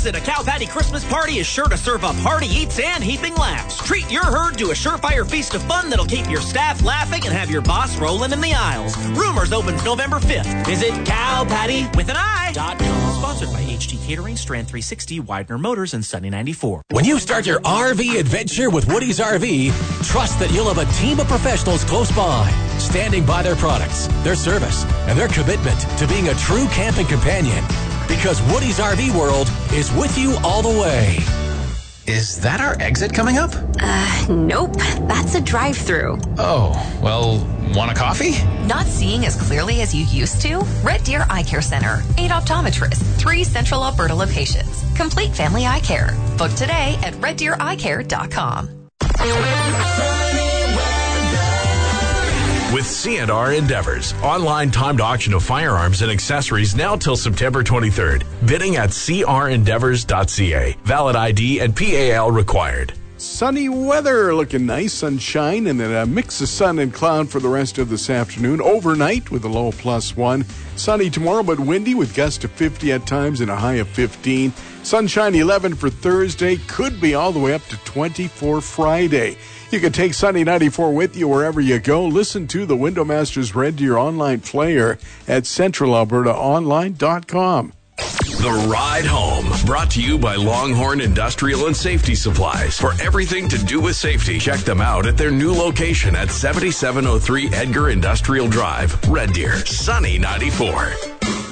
Visit a Cow Patty Christmas party is sure to serve up hearty eats and heaping laughs. Treat your herd to a surefire feast of fun that'll keep your staff laughing and have your boss rolling in the aisles. Rumors opens November 5th. Visit cowpatty.com. Sponsored by HT Catering, Strand 360, Widener Motors, and Sunny 94. When you start your RV adventure with Woody's RV, trust that you'll have a team of professionals close by, standing by their products, their service, and their commitment to being a true camping companion. Because Woody's RV World is with you all the way. Is that our exit coming up? Nope. That's a drive-through. Oh, well, want a coffee? Not seeing as clearly as you used to? Red Deer Eye Care Center. 8 optometrists, 3 Central Alberta locations. Complete family eye care. Book today at reddeereyecare.com. With C&R Endeavors, online timed auction of firearms and accessories now till September 23rd. Bidding at crendeavors.ca. Valid ID and PAL required. Sunny weather, looking nice, sunshine, and then a mix of sun and cloud for the rest of this afternoon. Overnight with a low +1. Sunny tomorrow, but windy with gusts to 50 at times and a high of 15. Sunshine 11 for Thursday. Could be all the way up to 20 for Friday. You can take Sunny 94 with you wherever you go. Listen to the Window Masters Red Deer online player at centralalbertaonline.com. The Ride Home, brought to you by Longhorn Industrial and Safety Supplies. For everything to do with safety, check them out at their new location at 7703 Edgar Industrial Drive, Red Deer, Sunny 94.